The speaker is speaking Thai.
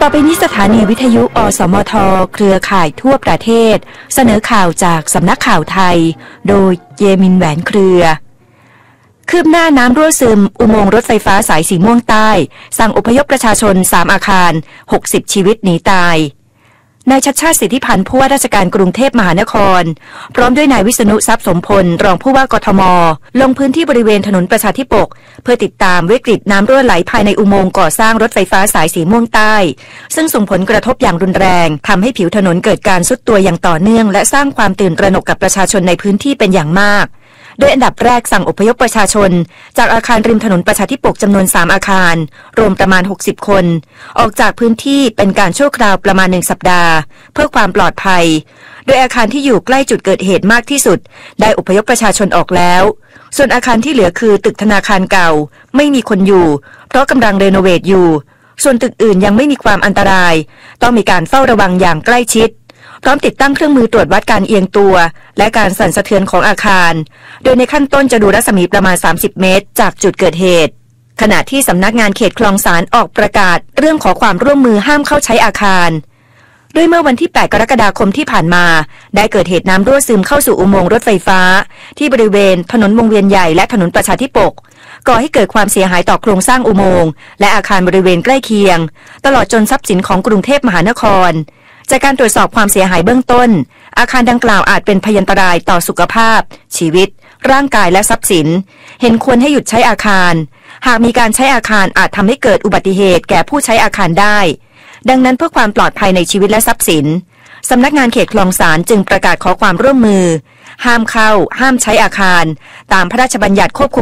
ต่อไปนี้สถานีวิทยุอสมทเครือข่ายทั่วประเทศเสนอข่าวจากสำนักข่าวไทยโดยเยมินแหวนเครือคืบหน้าน้ำรั่วซึมอุโมงค์รถไฟฟ้าสายสีม่วงใต้สั่งอพยพประชาชน3อาคาร60ชีวิตหนีตายนายชัชชาติสิทธิพันธ์ผู้ว่าราชการกรุงเทพมหานครพร้อมด้วยนายวิษณุทรัพย์สมพลรองผู้ว่ากทมลงพื้นที่บริเวณถนนประชาธิปกเพื่อติดตามวิกฤตน้ำรั่วไหลภายในอุโมงค์ก่อสร้างรถไฟฟ้าสายสีม่วงใต้ซึ่งส่งผลกระทบอย่างรุนแรงทำให้ผิวถนนเกิดการทรุดตัวอย่างต่อเนื่องและสร้างความตื่นตระหนกกับประชาชนในพื้นที่เป็นอย่างมากโดยอันดับแรกสั่งอพยพประชาชนจากอาคารริมถนนประชาธิปกจำนวน3อาคารรวมประมาณ60คนออกจากพื้นที่เป็นการชั่วคราวประมาณ1สัปดาห์เพื่อความปลอดภัยโดยอาคารที่อยู่ใกล้จุดเกิดเหตุมากที่สุดได้อพยพประชาชนออกแล้วส่วนอาคารที่เหลือคือตึกธนาคารเก่าไม่มีคนอยู่เพราะกำลังรีโนเวทอยู่ส่วนตึกอื่นยังไม่มีความอันตรายต้องมีการเฝ้าระวังอย่างใกล้ชิดพร้อมติดตั้งเครื่องมือตรวจวัดการเอียงตัวและการสั่นสะเทือนของอาคารโดยในขั้นต้นจะดูรัศมีประมาณ30เมตรจากจุดเกิดเหตุขณะที่สำนักงานเขตคลองสานออกประกาศเรื่องขอความร่วมมือห้ามเข้าใช้อาคารโดยเมื่อวันที่8กรกฎาคมที่ผ่านมาได้เกิดเหตุน้ำรั่วซึมเข้าสู่อุโมงค์รถไฟฟ้าที่บริเวณถนนวงเวียนใหญ่และถนนประชาธิปกก่อให้เกิดความเสียหายต่อโครงสร้างอุโมงค์และอาคารบริเวณใกล้เคียงตลอดจนทรัพย์สินของกรุงเทพมหานครจากการตรวจสอบความเสียหายเบื้องต้นอาคารดังกล่าวอาจเป็นพยันตรายต่อสุขภาพชีวิตร่างกายและทรัพย์สินเห็นควรให้หยุดใช้อาคารหากมีการใช้อาคารอาจทำให้เกิดอุบัติเหตุแก่ผู้ใช้อาคารได้ดังนั้นเพื่อความปลอดภัยในชีวิตและทรัพย์สินสำนักงานเขตคลองสานจึงประกาศขอความร่วมมือห้ามเข้าห้ามใช้อาคารตามพระราชบัญญัติควบคุม